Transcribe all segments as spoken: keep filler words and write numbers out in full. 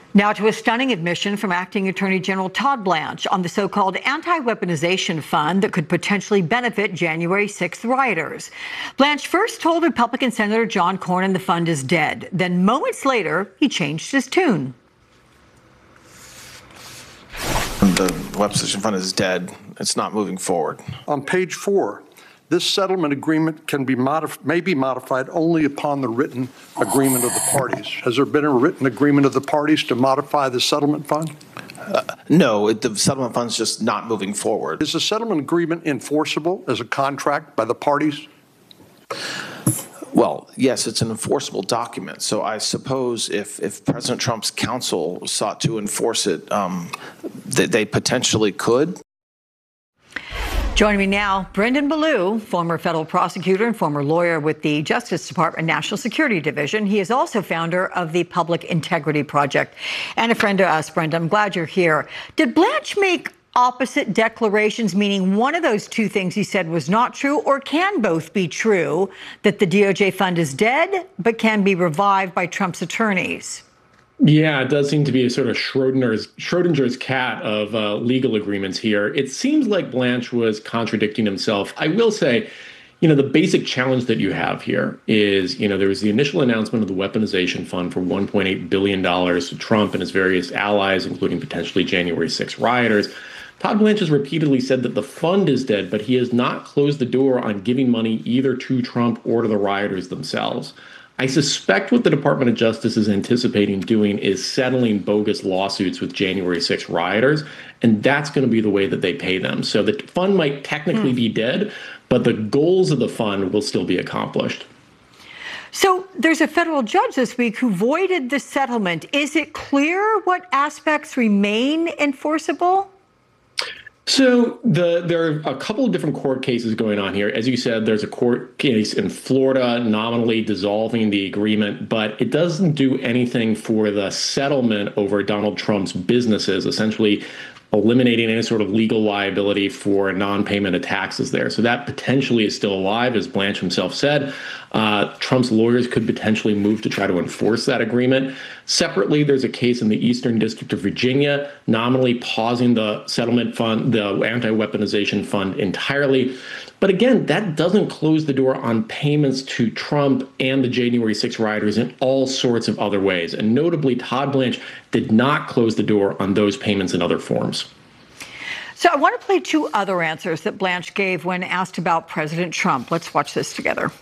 Now to a stunning admission from Acting Attorney General Todd Blanche on the so-called anti-weaponization fund that could potentially benefit January sixth rioters. Blanche first told Republican Senator John Cornyn the fund is dead. Then moments later, he changed his tune. The weaponization fund is dead. It's not moving forward. On page four, this settlement agreement can be modif- may be modified only upon the written agreement of the parties. Has there been a written agreement of the parties to modify the settlement fund? Uh, no, it, the settlement fund's just not moving forward. Is the settlement agreement enforceable as a contract by the parties? Well, yes, it's an enforceable document. So I suppose if, if President Trump's counsel sought to enforce it, um, they, they potentially could. Joining me now, Brendan Ballou, former federal prosecutor and former lawyer with the Justice Department National Security Division. He is also founder of the Public Integrity Project and a friend to us, Brendan. I'm glad you're here. Did Blanche make opposite declarations, meaning one of those two things he said was not true, or can both be true, that the D O J fund is dead but can be revived by Trump's attorneys? Yeah, it does seem to be a sort of Schrodinger's, Schrodinger's cat of uh, legal agreements here. It seems like Blanche was contradicting himself. I will say, you know, the basic challenge that you have here is, you know, there was the initial announcement of the weaponization fund for one point eight billion dollars to Trump and his various allies, including potentially January sixth rioters. Todd Blanche has repeatedly said that the fund is dead, but he has not closed the door on giving money either to Trump or to the rioters themselves. I suspect what the Department of Justice is anticipating doing is settling bogus lawsuits with January sixth rioters, and that's going to be the way that they pay them. So the fund might technically mm. be dead, but the goals of the fund will still be accomplished. So there's a federal judge this week who voided the settlement. Is it clear what aspects remain enforceable? So the, there are a couple of different court cases going on here. As you said, there's a court case in Florida nominally dissolving the agreement, but it doesn't do anything for the settlement over Donald Trump's businesses, essentially eliminating any sort of legal liability for non-payment of taxes there. So that potentially is still alive, as Blanche himself said. Uh, Trump's lawyers could potentially move to try to enforce that agreement. Separately, there's a case in the Eastern District of Virginia nominally pausing the settlement fund, the anti-weaponization fund entirely. But again, that doesn't close the door on payments to Trump and the January sixth rioters in all sorts of other ways. And notably, Todd Blanche did not close the door on those payments in other forms. So I want to play two other answers that Blanche gave when asked about President Trump. Let's watch this together.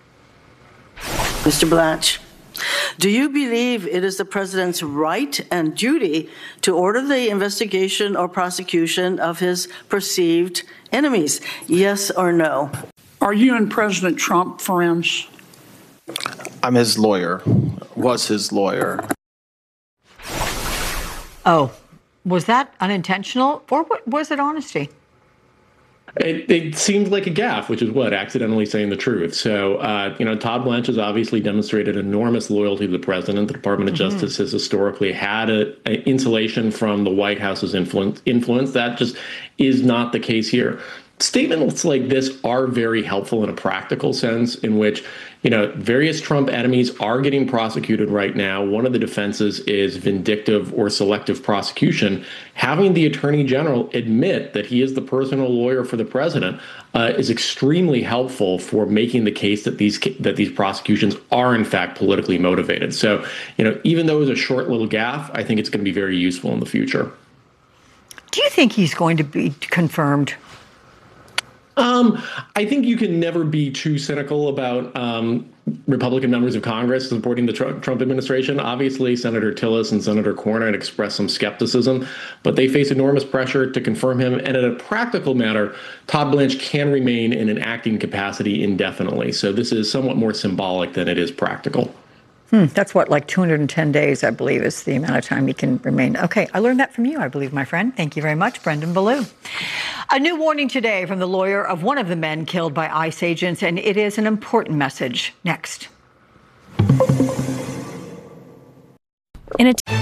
Mister Blanche, do you believe it is the president's right and duty to order the investigation or prosecution of his perceived enemies? Yes or no? Are you and President Trump friends? I'm his lawyer, was his lawyer. Oh, was that unintentional or was it honesty? It, it seemed like a gaffe, which is what, accidentally saying the truth. So, uh, you know, Todd Blanche has obviously demonstrated enormous loyalty to the president. The Department of mm-hmm. Justice has historically had a, a insulation from the White House's influence. influence. That just is not the case here. Statements like this are very helpful in a practical sense, in which, you know, various Trump enemies are getting prosecuted right now. One of the defenses is vindictive or selective prosecution. Having the attorney general admit that he is the personal lawyer for the president uh, is extremely helpful for making the case that these that these prosecutions are in fact politically motivated. So, you know, even though it was a short little gaffe, I think it's going to be very useful in the future. Do you think he's going to be confirmed? Um, I think you can never be too cynical about um, Republican members of Congress supporting the Trump, Trump administration. Obviously, Senator Tillis and Senator Cornyn expressed some skepticism, but they face enormous pressure to confirm him. And in a practical matter, Todd Blanche can remain in an acting capacity indefinitely. So this is somewhat more symbolic than it is practical. Hmm, that's what, like two hundred ten days, I believe, is the amount of time he can remain. Okay, I learned that from you, I believe, my friend. Thank you very much, Brendan Ballou. A new warning today from the lawyer of one of the men killed by ICE agents, and it is an important message. Next. In a